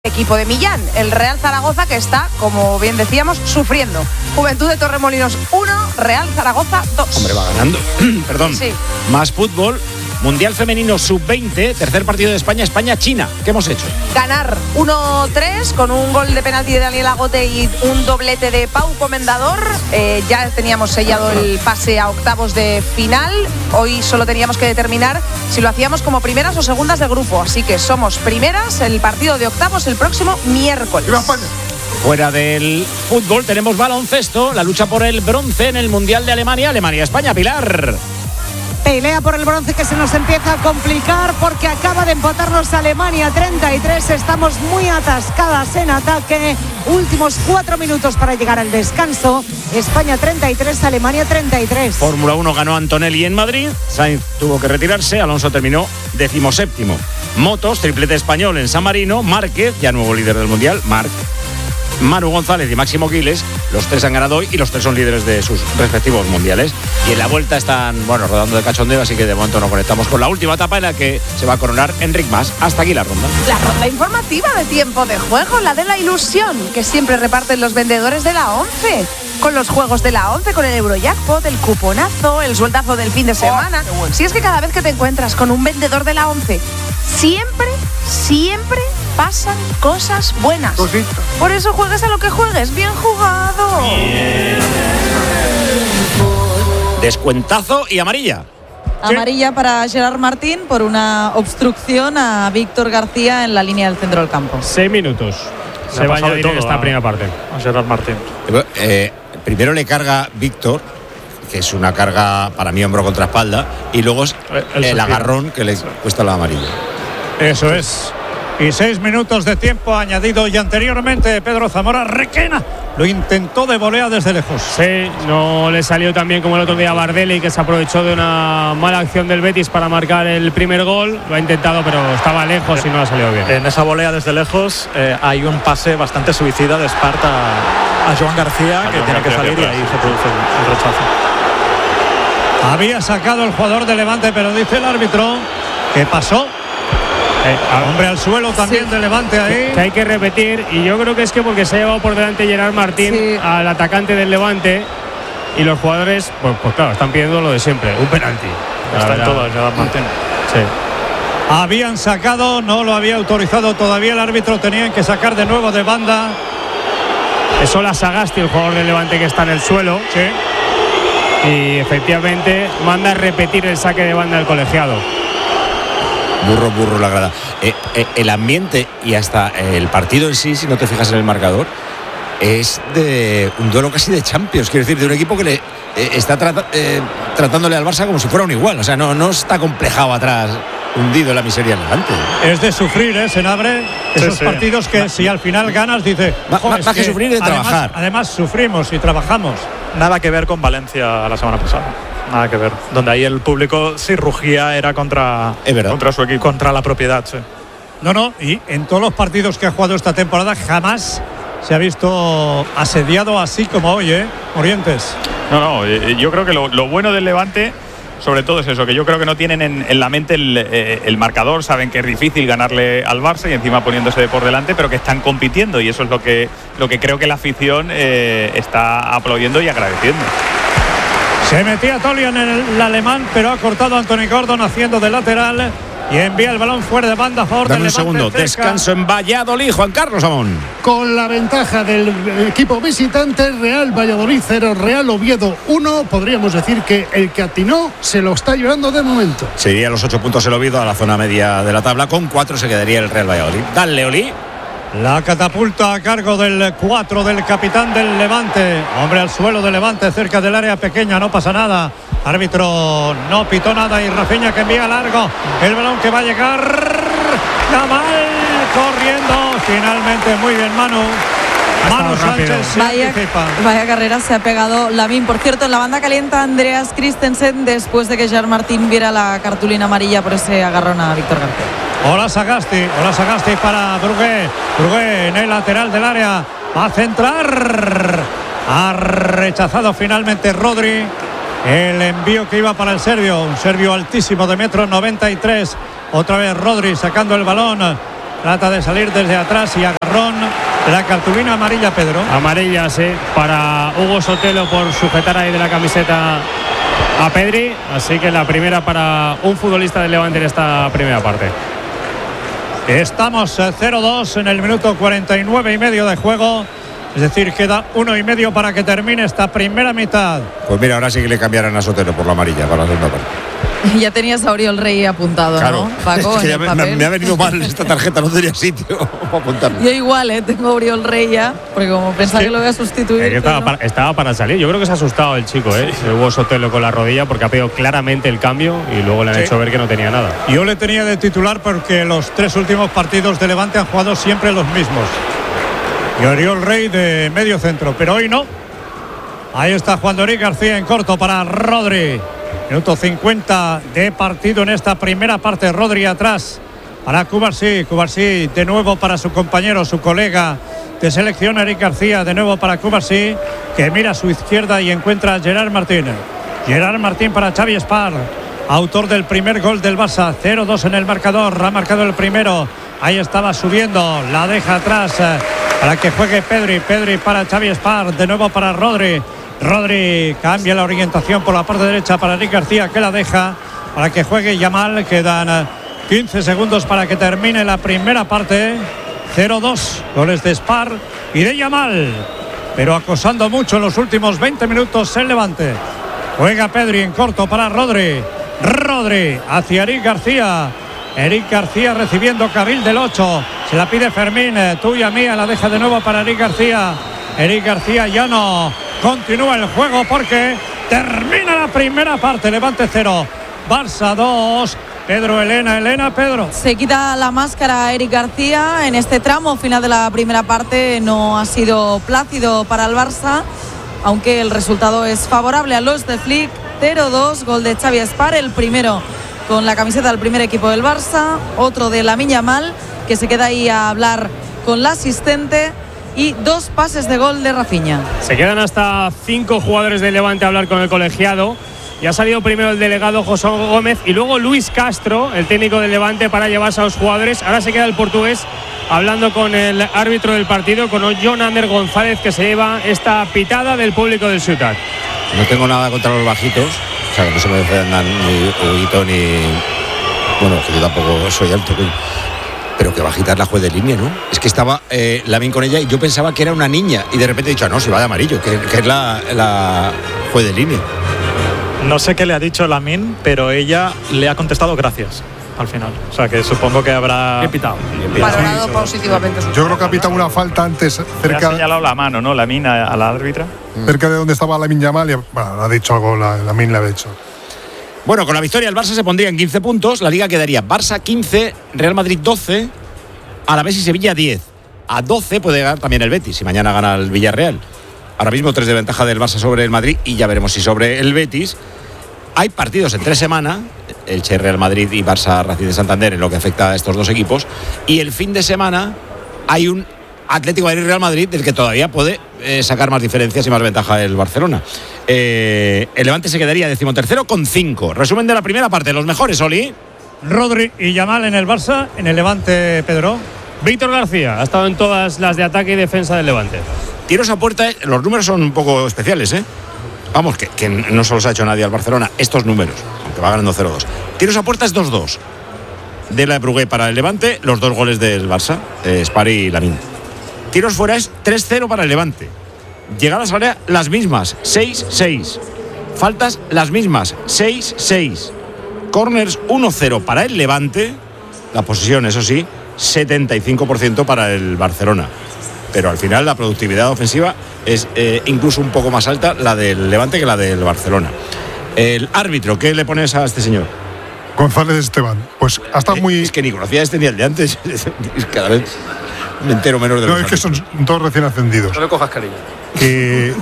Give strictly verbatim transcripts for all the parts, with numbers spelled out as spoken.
Equipo de Millán, el Real Zaragoza, que está, como bien decíamos, sufriendo. Juventud de Torremolinos uno, Real Zaragoza dos. Hombre, va ganando. Perdón. Sí. Más fútbol. Mundial Femenino sub veinte, tercer partido de España, España-China. ¿Qué hemos hecho? Ganar uno tres con un gol de penalti de Daniel Agote y un doblete de Pau Comendador. Eh, ya teníamos sellado el pase a octavos de final. Hoy solo teníamos que determinar si lo hacíamos como primeras o segundas de grupo. Así que somos primeras, el partido de octavos el próximo miércoles. Fuera del fútbol tenemos baloncesto, la lucha por el bronce en el Mundial de Alemania, Alemania-España. Pilar. Pelea por el bronce que se nos empieza a complicar porque acaba de empatarnos Alemania treinta y tres. Estamos muy atascadas en ataque. Últimos cuatro minutos para llegar al descanso. España treinta y tres, Alemania treinta y tres. Fórmula uno ganó Antonelli en Madrid. Sainz tuvo que retirarse. Alonso terminó decimoséptimo. Motos, triplete español en San Marino. Márquez, ya nuevo líder del Mundial. Marc. Manu González y Máximo Giles, los tres han ganado hoy y los tres son líderes de sus respectivos mundiales. Y en la vuelta están, bueno, rodando de cachondeo, así que de momento nos conectamos con la última etapa en la que se va a coronar Enric Mas. Hasta aquí la ronda. La ronda informativa de tiempo de juego, la de la ilusión, que siempre reparten los vendedores de la ONCE. Con los juegos de la ONCE, con el Eurojackpot, el cuponazo, el sueldazo del fin de semana. Oh, bueno. Si es que cada vez que te encuentras con un vendedor de la ONCE, siempre, siempre pasan cosas buenas. Cosita. Por eso juegues a lo que juegues. ¡Bien jugado! Bien. Descuentazo y amarilla. Amarilla sí. Para Gerard Martín por una obstrucción a Víctor García en la línea del centro del campo. Seis minutos. Se, Se va a añadir en esta a, primera parte. A Gerard Martín. Eh, primero le carga Víctor, que es una carga para mí hombro contra espalda, y luego es el, el agarrón que le cuesta la amarilla. Eso es. Y seis minutos de tiempo añadido y anteriormente Pedro Zamora Requena lo intentó de volea desde lejos. Sí, no le salió tan bien como el otro día a Bardelli, que se aprovechó de una mala acción del Betis para marcar el primer gol. Lo ha intentado, pero estaba lejos y no le ha salido bien. En esa volea desde lejos eh, hay un pase bastante suicida de Esparta a Joan García, a que Joan tiene García que salir y ahí se produce el, el rechazo. Había sacado el jugador de Levante, pero dice el árbitro que pasó. Eh, a, hombre al suelo también sí. De Levante ahí. Que hay que repetir, y yo creo que es que porque se ha llevado por delante Gerard Martín sí. Al atacante del Levante, y los jugadores, pues, pues claro, están pidiendo lo de siempre, un penalti. Está en todas, Gerard Martín. Sí. Habían sacado, no lo había autorizado todavía el árbitro, tenían que sacar de nuevo de banda. Es Ola Sagasti, el jugador del Levante, que está en el suelo. Sí. Y efectivamente manda a repetir el saque de banda del colegiado. Burro, burro la grada. Eh, eh, el ambiente y hasta el partido en sí, si no te fijas en el marcador, es de un duelo casi de Champions. Quiero decir, de un equipo que le eh, está trata, eh, tratándole al Barça como si fuera un igual. O sea, no, no está complejado atrás, hundido en la miseria delante. Es de sufrir, ¿eh? Senabre. Esos sí, sí. partidos que si al final ganas, dice... Más, más que, que sufrir de además, trabajar. Además, sufrimos y trabajamos. Nada que ver con Valencia la semana pasada. Nada que ver. Donde ahí el público si rugía era contra, contra su equipo. Contra la propiedad, sí. No, no, y en todos los partidos que ha jugado esta temporada jamás se ha visto asediado así como hoy, ¿eh? Orientes. No, no, yo creo que lo, lo bueno del Levante, sobre todo es eso, que yo creo que no tienen en, en la mente el, eh, el marcador, saben que es difícil ganarle al Barça y encima poniéndose por delante, pero que están compitiendo y eso es lo que, lo que creo que la afición eh, está aplaudiendo y agradeciendo. Se metía Tolian en el, el alemán, pero ha cortado a Anthony Gordon haciendo de lateral y envía el balón fuera de banda a favor del Levante. Dame un segundo, cerca. Descanso en Valladolid, Juan Carlos Amón. Con la ventaja del equipo visitante, Real Valladolid cero, Real Oviedo uno. Podríamos decir que el que atinó se lo está llevando de momento. Sería los ocho puntos el Oviedo a la zona media de la tabla, con cuatro se quedaría el Real Valladolid. Dale, Oli. La catapulta a cargo del cuatro del capitán del Levante. Hombre al suelo del Levante, cerca del área pequeña, no pasa nada. Árbitro no pitó nada y Rafinha que envía largo. El balón que va a llegar. Gamal corriendo. Finalmente, muy bien, Manu. Manu Sánchez se vaya, anticipa. Vaya carrera se ha pegado Lamin. Por cierto, en la banda calienta Andreas Christensen después de que Gerard Martín viera la cartulina amarilla por ese agarrón a Víctor García. Hola Sagasti, hola Sagasti para Brugué. Brugué en el lateral del área. Va a centrar. Ha rechazado finalmente Rodri. El envío que iba para el serbio. Un serbio altísimo de metro noventa y tres. Otra vez Rodri sacando el balón trata de salir desde atrás y agarrón. La cartulina amarilla, Pedro. Amarilla, sí, para Hugo Sotelo por sujetar ahí de la camiseta a Pedri. Así que la primera para un futbolista del Levante en esta primera parte. Estamos cero dos en el minuto cuarenta y nueve y medio de juego. Es decir, queda uno y medio para que termine esta primera mitad. Pues mira, ahora sí que le cambiarán a Sotelo por la amarilla para la segunda parte. Ya tenías a Oriol Rey apuntado, claro, ¿no? Paco, es que ya en el me, papel. me ha venido mal esta tarjeta, no tenía sitio para apuntarme. Yo igual, ¿eh? Tengo a Oriol Rey ya, porque como pensaba Sí. que lo voy a sustituir. Eh, que estaba, pero- para, estaba para salir. Yo creo que se ha asustado el chico, ¿eh? Sí. Hugo Sotelo con la rodilla porque ha pedido claramente el cambio y luego le han Sí. hecho ver que no tenía nada. Yo le tenía de titular porque los tres últimos partidos de Levante han jugado siempre los mismos. Y Oriol Rey de medio centro, pero hoy no. Ahí está Juan Doric García en corto para Rodri. Minuto cincuenta de partido en esta primera parte. Rodri atrás para Cubarsí. Cubarsí de nuevo para su compañero, su colega de selección, Eric García. De nuevo para Cubarsí, que mira a su izquierda y encuentra a Gerard Martín. Gerard Martín para Xavi Espar, autor del primer gol del Barça. cero dos en el marcador. Ha marcado el primero. Ahí estaba subiendo. La deja atrás eh, para que juegue Pedri. Pedri para Xavi Espar. De nuevo para Rodri. Rodri cambia la orientación por la parte derecha para Eric García, que la deja para que juegue Yamal. Quedan quince segundos para que termine la primera parte. cero dos, goles de Spar y de Yamal, pero acosando mucho en los últimos veinte minutos el Levante. Juega Pedri en corto para Rodri. Rodri hacia Eric García. Eric García recibiendo carril del ocho. Se la pide Fermín, tuya mía, la deja de nuevo para Eric García. Eric García ya no. Continúa el juego porque termina la primera parte. Levante cero, Barça dos. Pedro, Elena, Elena, Pedro. Se quita la máscara Eric García en este tramo final de la primera parte. No ha sido plácido para el Barça, aunque el resultado es favorable a los de Flick. cero dos, gol de Xavi Espar, el primero con la camiseta del primer equipo del Barça, otro de Lamine Yamal, que se queda ahí a hablar con la asistente, y dos pases de gol de Rafinha. Se quedan hasta cinco jugadores del Levante a hablar con el colegiado. Y ha salido primero el delegado José Gómez y luego Luis Castro, el técnico del Levante, para llevarse a los jugadores. Ahora se queda el portugués hablando con el árbitro del partido, con Jon Ander González, que se lleva esta pitada del público del Ciutat. No tengo nada contra los bajitos, o sea, que no se me defendan ni Huguito ni... Bueno, que yo tampoco soy alto, pero que bajita es la juez de línea, ¿no? Es que estaba eh, Lamine con ella y yo pensaba que era una niña y de repente he dicho, ah, no, se va de amarillo, que, que es la, la juez de línea. No sé qué le ha dicho Lamine, pero ella le ha contestado gracias al final. O sea que supongo que habrá... Bien pitado. Valorado positivamente. Yo creo que ha pitado una falta antes Le ha cerca, señalado la mano, ¿no? Lamine a, a la árbitra. cerca de donde estaba Lamine Yamal y bueno, le ha dicho algo, la, Lamine le ha dicho. Bueno, con la victoria el Barça se pondría en quince puntos, la Liga quedaría Barça quince, Real Madrid doce, Alavés y Sevilla diez. A doce puede llegar también el Betis si mañana gana el Villarreal. Ahora mismo tres de ventaja del Barça sobre el Madrid y ya veremos si sobre el Betis. Hay partidos en tres semanas, Elche, Real Madrid y Barça Racing de Santander, en lo que afecta a estos dos equipos. Y el fin de semana hay un Atlético de Madrid Real Madrid del que todavía puede eh, sacar más diferencias y más ventaja el Barcelona. Eh, el Levante se quedaría decimotercero con cinco. Resumen de la primera parte, los mejores, Oli. Rodri y Yamal en el Barça, en el Levante, Pedro. Víctor García ha estado en todas las de ataque y defensa del Levante. Tiros a puerta, los números son un poco especiales, ¿eh? Vamos, que, que no se los ha hecho nadie al Barcelona, estos números, aunque va ganando cero dos. Tiros a puerta es dos dos. De la Brugué para el Levante, los dos goles del Barça, eh, Spari y Lamine. Tiros fuera es tres cero para el Levante. Llegadas al área, las mismas, seis seis. Faltas, las mismas, seis seis. Corners, uno cero para el Levante. La posesión, eso sí, setenta y cinco por ciento para el Barcelona. Pero al final la productividad ofensiva es eh, incluso un poco más alta la del Levante que la del Barcelona. El árbitro, ¿qué le pones a este señor? González Esteban, pues hasta Eh, muy... Es que ni conocía este ni el de antes. Cada vez me entero menos de No, los es que son todos recién ascendidos. No le cojas cariño. Que...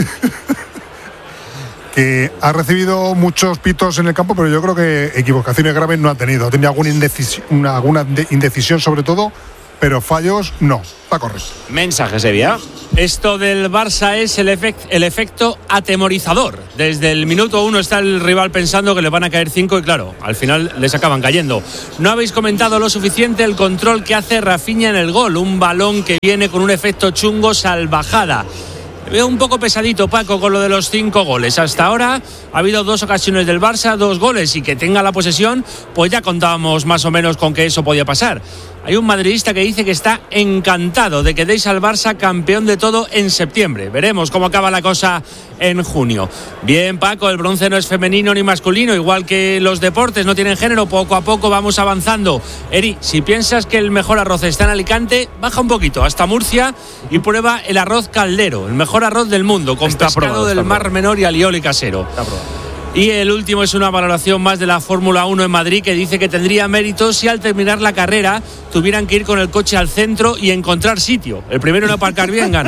que ha recibido muchos pitos en el campo, pero yo creo que equivocaciones graves no ha tenido. Ha tenido alguna indecisión, una, alguna indecisión sobre todo, pero fallos no. Está correcto. mensajes, Evia. Esto del Barça es el, efect, el efecto atemorizador. Desde el minuto uno está el rival pensando que le van a caer cinco y claro, al final les acaban cayendo. No habéis comentado lo suficiente el control que hace Rafinha en el gol. Un balón que viene con un efecto chungo salvajada. Veo un poco pesadito, Paco, con lo de los cinco goles. Hasta ahora ha habido dos ocasiones del Barça, dos goles, y que tenga la posesión, pues ya contábamos más o menos con que eso podía pasar. Hay un madridista que dice que está encantado de que deis al Barça campeón de todo en septiembre. Veremos cómo acaba la cosa en junio. Bien, Paco, el bronce no es femenino ni masculino, igual que los deportes no tienen género, poco a poco vamos avanzando. Eri, si piensas que el mejor arroz está en Alicante, baja un poquito hasta Murcia y prueba el arroz Caldero, el mejor arroz del mundo, con está pescado probado, del Mar probado. Menor y alioli casero. Está probado. Y el último es una valoración más de la Fórmula uno en Madrid, que dice que tendría mérito si al terminar la carrera tuvieran que ir con el coche al centro y encontrar sitio. El primero en aparcar bien gana.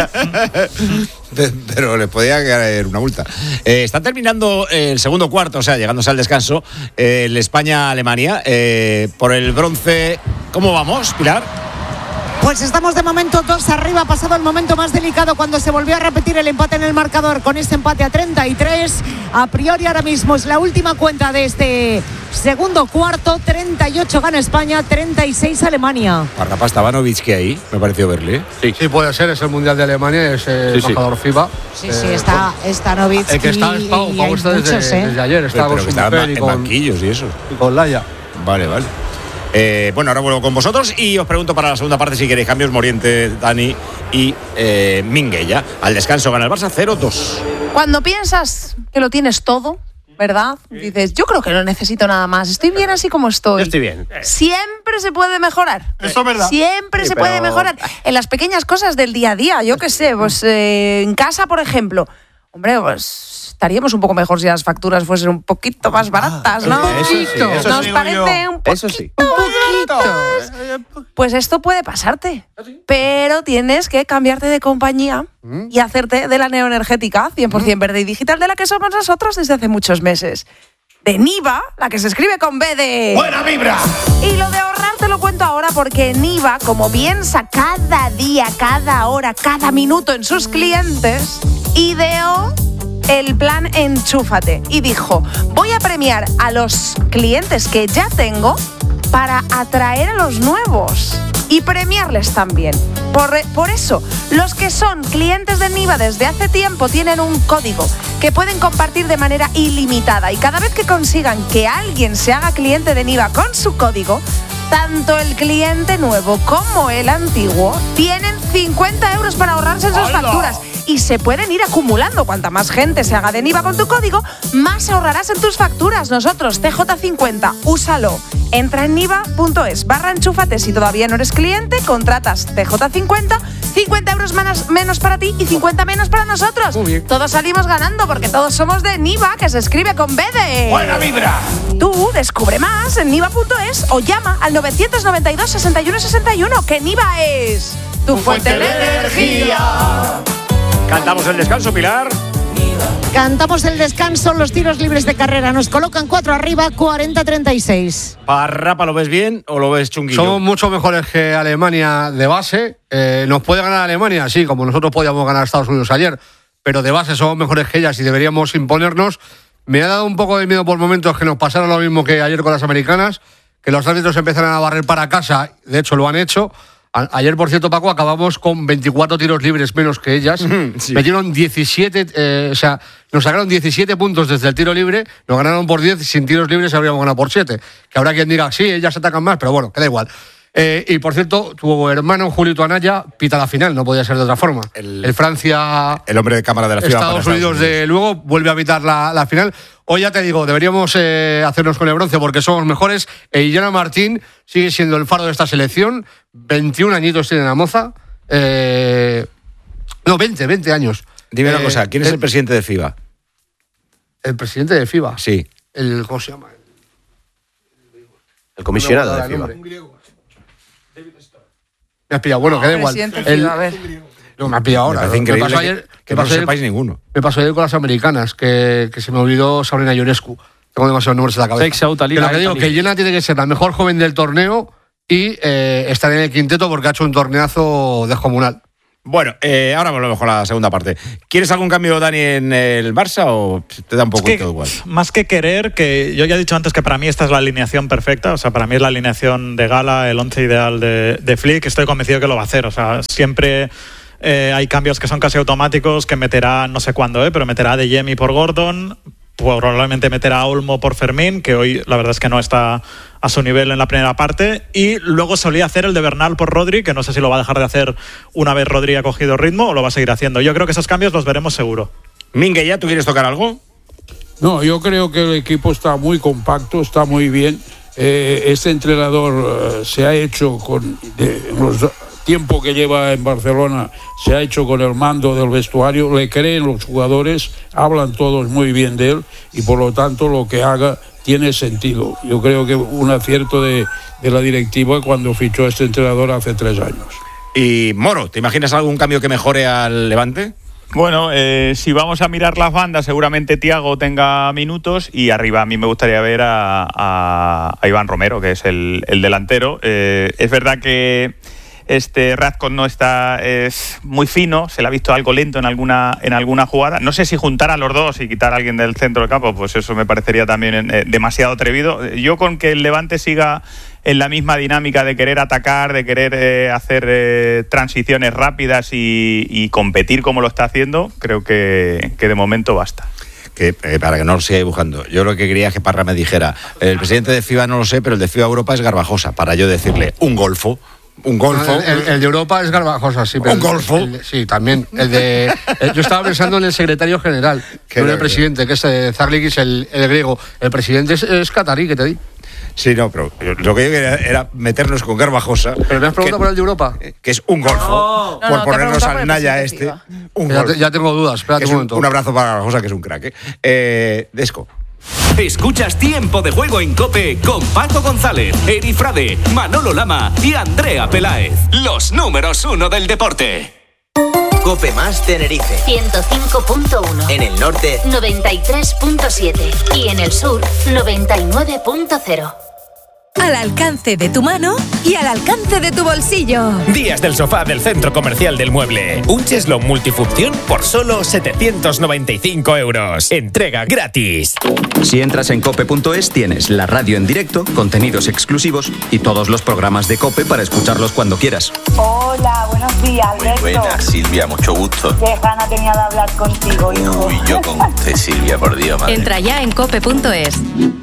Pero les podía caer una multa. Eh, está terminando el segundo cuarto, o sea, llegándose al descanso, eh, el España-Alemania. Eh, por el bronce, ¿cómo vamos, Pilar? Pues estamos de momento dos arriba, ha pasado el momento más delicado cuando se volvió a repetir el empate en el marcador con este empate a treinta y tres. A priori ahora mismo es la última cuenta de este segundo cuarto, treinta y ocho gana España, treinta y seis Alemania. Parrapa Stavanovic, que ahí me pareció verle. Sí. sí, puede ser, es el Mundial de Alemania, es el sí, sí. embajador FIFA. Sí, sí, está Stavanovic. El que está es Pau, Pau está desde, muchos, ¿eh? desde ayer, está Pero, con pero que su está mujer en, y en con, banquillos y eso. y con Laia. Vale, vale. Eh, bueno, ahora vuelvo con vosotros y os pregunto para la segunda parte si queréis cambios. Moriente, Dani y eh, Minguella. Al descanso gana el Barça cero dos. Cuando piensas que lo tienes todo, ¿verdad? Dices, yo creo que no necesito nada más. Estoy bien así como estoy. Yo estoy bien. Siempre se puede mejorar. Eso es verdad. Siempre Sí, se pero- puede mejorar. En las pequeñas cosas del día a día, yo qué sé, pues eh, en casa, por ejemplo. Hombre, pues estaríamos un poco mejor si las facturas fuesen un poquito más baratas, ¿no? eso sí, eso Nos digo parece yo. un poquito. Eso sí. Un poquito. Pues esto puede pasarte. Pero tienes que cambiarte de compañía y hacerte de la neoenergética cien por ciento verde y digital, de la que somos nosotros desde hace muchos meses. De Niva, la que se escribe con B de... ¡Buena vibra! Y lo de ahorrar te lo cuento ahora porque Niva, como piensa cada día, cada hora, cada minuto en sus clientes, ideó el plan Enchúfate y dijo, voy a premiar a los clientes que ya tengo para atraer a los nuevos y premiarles también. Por, por eso, los que son clientes de Niva desde hace tiempo tienen un código que pueden compartir de manera ilimitada y cada vez que consigan que alguien se haga cliente de Niva con su código, tanto el cliente nuevo como el antiguo tienen cincuenta euros para ahorrarse en sus ¡Hala! facturas. Y se pueden ir acumulando. Cuanta más gente se haga de Niva con tu código, más ahorrarás en tus facturas. Nosotros, T J cincuenta, úsalo. Entra en niva.es barra enchúfate. Si todavía no eres cliente, contratas T J cincuenta, cincuenta euros menos, menos para ti y cincuenta menos para nosotros. Muy bien. Todos salimos ganando porque todos somos de Niva, que se escribe con B de... ¡Buena vibra! Tú descubre más en niva.es o llama al novecientos noventa y dos, sesenta y uno sesenta y uno, que Niva es tu fuente de energía. Cantamos el descanso, Pilar. Cantamos el descanso, los tiros libres de carrera. Nos colocan cuatro arriba, cuarenta a treinta y seis. Parrapa, ¿lo ves bien o lo ves chunguillo? Somos mucho mejores que Alemania de base. Eh, ¿Nos puede ganar Alemania? Sí, como nosotros podíamos ganar a Estados Unidos ayer. Pero de base somos mejores que ellas y deberíamos imponernos. Me ha dado un poco de miedo por momentos que nos pasara lo mismo que ayer con las americanas, que los árbitros empezaran a barrer para casa. De hecho, lo han hecho. A- Ayer, por cierto, Paco, acabamos con veinticuatro tiros libres menos que ellas. Sí. Metieron diecisiete, eh, o sea, nos sacaron diecisiete puntos desde el tiro libre, nos ganaron por diez, sin tiros libres habríamos ganado por siete. Que habrá quien diga, sí, ellas atacan más, pero bueno, que da igual. Eh, y por cierto, tu hermano Julito Anaya pita la final, no podía ser de otra forma. El- El, Francia. El hombre de cámara de la FIBA para Estados Unidos de luego vuelve a pitar la, la final. Hoy ya te digo, deberíamos eh, hacernos con el bronce porque somos mejores. E Illana Martín sigue siendo el faro de esta selección. veintiún añitos tiene la moza. Eh, no, veinte, veinte años. Dime una Eh, cosa, ¿quién es el presidente de FIBA? El presidente de FIBA. Sí. El, ¿Cómo se llama? El comisionado No de me acuerdo FIBA. el nombre. Me has pillado. Bueno, que da igual. Presidente de El- FIBA, a ver. no, me has pillado ahora. Me parece Me increíble pasó que- ayer- que me no pasó ayer- sepáis ninguno. Me pasó ayer con las americanas, que, que se me olvidó Sabrina Ionescu. Tengo demasiados números en la cabeza. Seix Autalí, Que lo que Autalí. digo, que Illana tiene que ser la mejor joven del torneo y eh, estar en el quinteto porque ha hecho un torneazo descomunal. Bueno, eh, ahora volvemos con la segunda parte. ¿Quieres algún cambio, Dani, en el Barça o te da un poco es que, todo igual? Más que querer, que yo ya he dicho antes que para mí esta es la alineación perfecta, o sea, para mí es la alineación de gala, el once ideal de, de Flick, estoy convencido que lo va a hacer, o sea, siempre eh, hay cambios que son casi automáticos, que meterá, no sé cuándo, eh, pero meterá a De Jemi por Gordon, probablemente meterá a Olmo por Fermín, que hoy la verdad es que no está a su nivel en la primera parte, y luego solía hacer el de Bernal por Rodri, que no sé si lo va a dejar de hacer una vez Rodri ha cogido ritmo o lo va a seguir haciendo. Yo creo que esos cambios los veremos seguro. Mingue, ¿ya tú quieres tocar algo? No, yo creo que el equipo está muy compacto, está muy bien. Eh, este entrenador eh, se ha hecho con de, los tiempo que lleva en Barcelona, se ha hecho con el mando del vestuario, le creen los jugadores, hablan todos muy bien de él y por lo tanto lo que haga tiene sentido. Yo creo que un acierto de, de la directiva cuando fichó a este entrenador hace tres años. Y Moro, ¿te imaginas algún cambio que mejore al Levante? Bueno, eh, si vamos a mirar las bandas, seguramente Thiago tenga minutos y arriba a mí me gustaría ver a, a, a Iván Romero, que es el, el delantero. Eh, es verdad que este Radcott no está es muy fino, se le ha visto algo lento en alguna en alguna jugada. No sé si juntar a los dos y quitar a alguien del centro del campo, pues eso me parecería también eh, demasiado atrevido. Yo con que el Levante siga en la misma dinámica de querer atacar, de querer eh, hacer eh, transiciones rápidas y, y competir como lo está haciendo, creo que, que de momento basta. Que, eh, para que no lo siga dibujando, yo lo que quería es que Parra me dijera, el presidente de FIBA no lo sé, pero el de FIBA Europa es Garbajosa, para yo decirle, un golfo. Un golfo. El, el, el de Europa es Garbajosa, sí. Pero un golfo. El, el, sí, también. El de, el, yo estaba pensando en el secretario general, no en el presidente, que es eh, Zarlikis, el, el griego. El presidente es, es catarí, que te di. Sí, no, pero lo que yo quería era meternos con Garbajosa. Pero me has preguntado por el de Europa. Que es un golfo. No, por no, ponernos al Naya este. Un ya, te, ya tengo dudas, espérate un momento. Un, un abrazo para Garbajosa, que es un crack. ¿eh? Eh, Desco. Escuchas Tiempo de Juego en COPE con Paco González, Eri Frade, Manolo Lama y Andrea Peláez. Los números uno del deporte. COPE más Tenerife ciento cinco punto uno. En el norte noventa y tres punto siete. Y en el sur noventa y nueve punto cero. Al alcance de tu mano y al alcance de tu bolsillo. Días del sofá del Centro Comercial del Mueble. Un cheslón multifunción por solo setecientos noventa y cinco euros. Entrega gratis. Si entras en cope punto es tienes la radio en directo, contenidos exclusivos y todos los programas de COPE para escucharlos cuando quieras. Hola, buenos días, Alberto. Muy buenas, Silvia, mucho gusto. Qué gana tenía de hablar contigo, hijo. Uy, yo con usted, Silvia, por Dios, madre. Entra ya en cope punto es.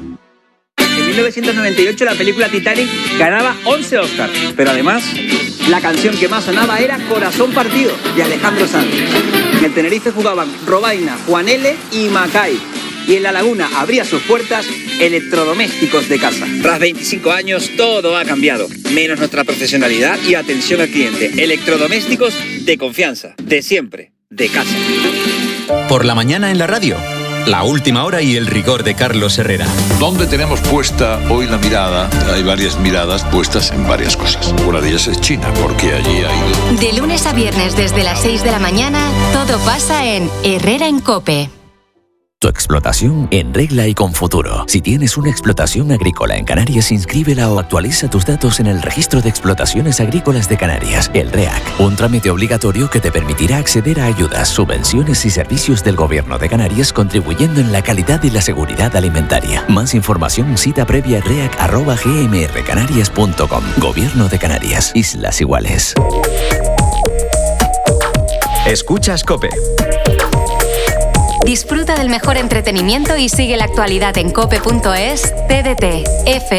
En mil novecientos noventa y ocho la película Titanic ganaba once Oscars, pero además la canción que más sonaba era Corazón Partido, de Alejandro Sanz. En el Tenerife jugaban Robaina, Juan L. y Macay. Y en La Laguna abría sus puertas Electrodomésticos de Casa. Tras veinticinco años todo ha cambiado, menos nuestra profesionalidad y atención al cliente. Electrodomésticos de confianza, de siempre, de casa. Por la mañana en la radio. La última hora y el rigor de Carlos Herrera. ¿Dónde tenemos puesta hoy la mirada? Hay varias miradas puestas en varias cosas. Una de ellas es China, porque allí ha ido... De lunes a viernes desde las seis de la mañana, todo pasa en Herrera en COPE. Tu explotación en regla y con futuro. Si tienes una explotación agrícola en Canarias, inscríbela o actualiza tus datos en el Registro de Explotaciones Agrícolas de Canarias, el REAC. Un trámite obligatorio que te permitirá acceder a ayudas, subvenciones y servicios del Gobierno de Canarias, contribuyendo en la calidad y la seguridad alimentaria. Más información, cita previa reac arroba gmrcanarias punto com. Gobierno de Canarias, Islas Iguales. Escuchas COPE. Disfruta del mejor entretenimiento y sigue la actualidad en cope punto es, T D T, F